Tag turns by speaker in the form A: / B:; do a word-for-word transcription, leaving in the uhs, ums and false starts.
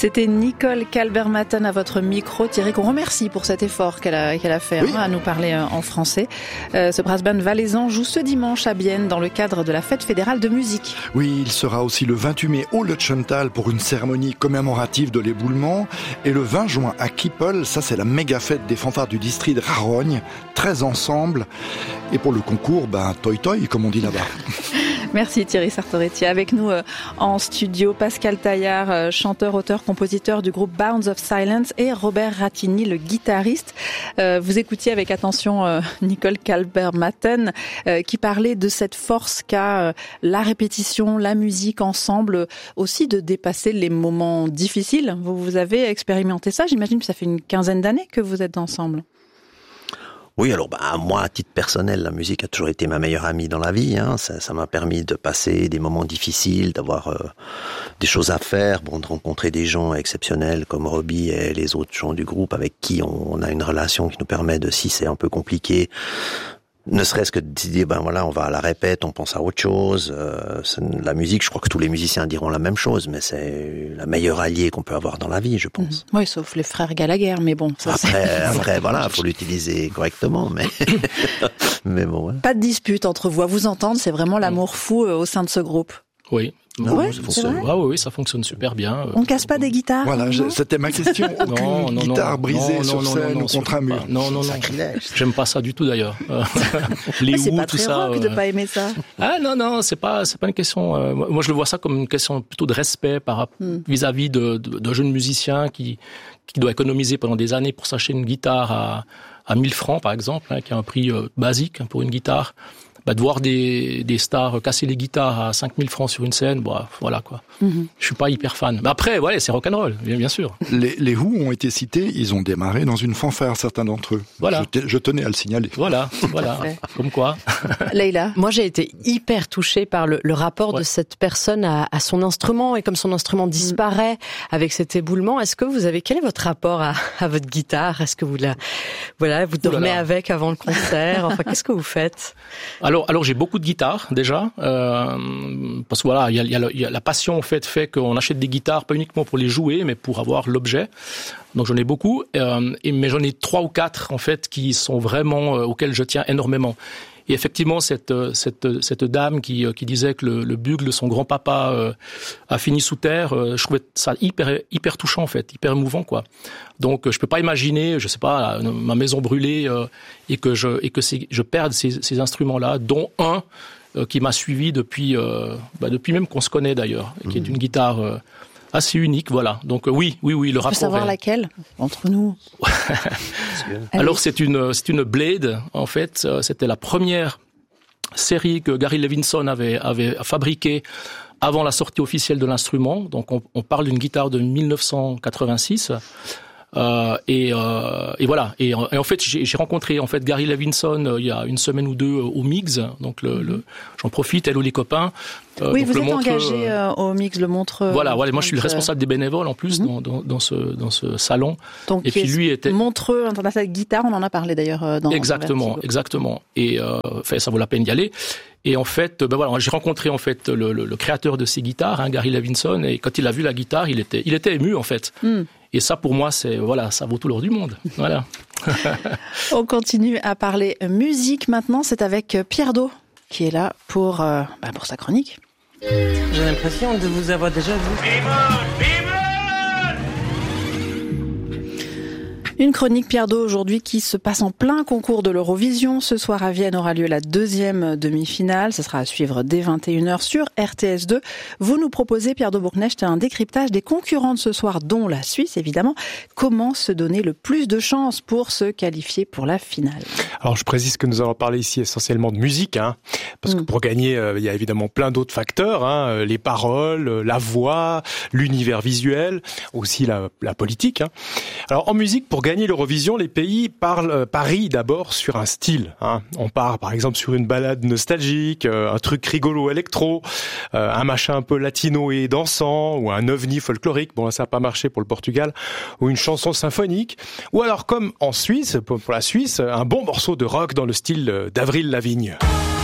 A: C'était Nicole Calber-Matten à votre micro, Thierry, qu'on remercie pour cet effort qu'elle a, qu'elle a fait oui. hein, à nous parler en français. Euh, ce brass band valaisan joue ce dimanche à Bienne dans le cadre de la fête fédérale de musique.
B: Oui, il sera aussi le vingt-huit mai au Lutschenthal pour une cérémonie commémorative de l'éboulement. Et le vingt juin à Kippel, ça c'est la méga fête des fanfares du district de Rarogne, treize ensemble. Et pour le concours, ben toi toi comme on dit là-bas.
A: Merci Thierry Sartoretti. Avec nous euh, en studio, Pascal Taillard, euh, chanteur, auteur, compositeur du groupe Bounds of Silence, et Robert Ratigny, le guitariste. Euh, vous écoutiez avec attention euh, Nicole Calber-Matten euh, qui parlait de cette force qu'a euh, la répétition, la musique ensemble, euh, aussi de dépasser les moments difficiles. Vous, vous avez expérimenté ça, j'imagine que ça fait une quinzaine d'années que vous êtes ensemble.
C: Oui, alors bah moi, à titre personnel, la musique a toujours été ma meilleure amie dans la vie. Hein. Ça, ça m'a permis de passer des moments difficiles, d'avoir euh, des choses à faire, bon, de rencontrer des gens exceptionnels comme Robbie et les autres gens du groupe avec qui on, on a une relation qui nous permet de, si c'est un peu compliqué, ne serait-ce que de dire, ben voilà, on va à la répète, on pense à autre chose. Euh, la musique, je crois que tous les musiciens diront la même chose, mais c'est la meilleure alliée qu'on peut avoir dans la vie, je pense.
A: Mmh. Oui, sauf les frères Gallagher, mais bon. Ça,
C: après,
A: c'est...
C: après, voilà, faut l'utiliser correctement, mais, mais bon. Ouais.
A: Pas de dispute entre vous. À vous entendre, c'est vraiment l'amour fou au sein de ce groupe.
D: Oui.
A: Non, ouais,
D: ça fonctionne. Ah oui, oui, ça fonctionne super bien.
A: On casse pas des guitares.
B: Voilà, je, c'était ma question. Aucune
D: non, non,
B: guitare
D: non,
B: brisée
D: non,
B: sur
D: non,
B: scène
D: non, non,
B: ou contre un mur.
D: Pas. Non, non, non. J'aime pas ça du tout d'ailleurs. Les
A: Mais c'est
D: ou,
A: pas
D: tout
A: très
D: ça.
A: rock de pas aimer ça.
D: Ah non, non, c'est pas, c'est pas une question. Euh, moi, je le vois ça comme une question plutôt de respect par hmm. vis-à-vis de, de, de jeunes musiciens qui qui doit économiser pendant des années pour s'acheter une guitare à à mille francs par exemple, hein, qui a un prix euh, basique hein, pour une guitare. Bah, de voir des, des stars casser les guitares à cinq mille francs sur une scène, bah, voilà, quoi. Mm-hmm. Je suis pas hyper fan. Mais après, ouais, c'est rock'n'roll, bien, bien sûr.
B: Les, les Who ont été cités, ils ont démarré dans une fanfare, certains d'entre eux.
D: Voilà.
B: Je, je tenais à le signaler.
D: Voilà, voilà. Comme quoi.
A: Leïla.
E: Moi, j'ai été hyper touchée par le, le rapport ouais. de cette personne à, à son instrument, et comme son instrument disparaît mm. avec cet éboulement, est-ce que vous avez, quel est votre rapport à, à votre guitare? Est-ce que vous la, voilà, vous dormez avec avant le concert? Enfin, qu'est-ce que vous faites?
D: Alors, alors j'ai beaucoup de guitares déjà, euh, parce que voilà, il y a, y, a, y a la passion en fait fait qu'on achète des guitares pas uniquement pour les jouer, mais pour avoir l'objet. Donc j'en ai beaucoup, euh, et, mais j'en ai trois ou quatre en fait qui sont vraiment euh, auxquels je tiens énormément. Et effectivement, cette cette cette dame qui qui disait que le, le bugle de son grand-papa euh, a fini sous terre, euh, je trouvais ça hyper hyper touchant en fait, hyper émouvant quoi. Donc je peux pas imaginer, je sais pas, ma maison brûlée euh, et que je et que c'est, je perde ces ces instruments-là, dont un euh, qui m'a suivi depuis euh, bah, depuis même qu'on se connaît d'ailleurs, mmh. qui est une guitare euh, assez unique, voilà. Donc euh, oui, oui, oui, le rapport.
A: On peut savoir
D: est...
A: laquelle entre nous.
D: Alors c'est une c'est une Blade en fait. C'était la première série que Gary Levinson avait avait fabriquée avant la sortie officielle de l'instrument. Donc on, on parle d'une guitare de mille neuf cent quatre-vingt-six. Euh, et, euh, et voilà. Et, et en fait, j'ai, j'ai rencontré en fait Gary Levinson euh, il y a une semaine ou deux euh, au Mix. Donc le, le, j'en profite, elle ou les copains.
A: Euh, oui, vous êtes Montreux, engagé euh, au Mix, le Montreux.
D: Voilà, voilà. Moi, je suis le responsable des bénévoles en plus mm-hmm. dans, dans, dans ce dans ce salon.
A: Donc,
D: et puis lui était
A: Montreux International Guitare. On en a parlé d'ailleurs dans.
D: Exactement, exactement. Et euh, fait, ça vaut la peine d'y aller. Et en fait, ben voilà, j'ai rencontré en fait le, le, le créateur de ces guitares, hein, Gary Levinson, et quand il a vu la guitare, il était il était ému en fait. Mm. Et ça, pour moi, c'est voilà, ça vaut tout l'or du monde. Voilà.
A: On continue à parler musique maintenant. C'est avec Pierre Do qui est là pour euh, bah pour sa chronique.
F: J'ai l'impression de vous avoir déjà vu.
A: Une chronique Pierre Do aujourd'hui qui se passe en plein concours de l'Eurovision. Ce soir à Vienne aura lieu la deuxième demi-finale. Ce sera à suivre dès vingt et une heures sur R T S deux. Vous nous proposez, Pierre Do Bourknecht, un décryptage des concurrents de ce soir, dont la Suisse évidemment. Comment se donner le plus de chances pour se qualifier pour la finale?
G: Alors je précise que nous allons parler ici essentiellement de musique, hein, parce mmh. que pour gagner, euh, il y a évidemment plein d'autres facteurs, hein, les paroles, la voix, l'univers visuel, aussi la, la politique. Hein. Alors en musique, pour gagner l'Eurovision, les pays parlent, euh, parient d'abord sur un style. Hein. On part par exemple sur une balade nostalgique, euh, un truc rigolo électro, euh, un machin un peu latino et dansant, ou un ovni folklorique, bon là ça n'a pas marché pour le Portugal, ou une chanson symphonique, ou alors comme en Suisse, pour, pour la Suisse, un bon morceau de rock dans le style d'Avril Lavigne.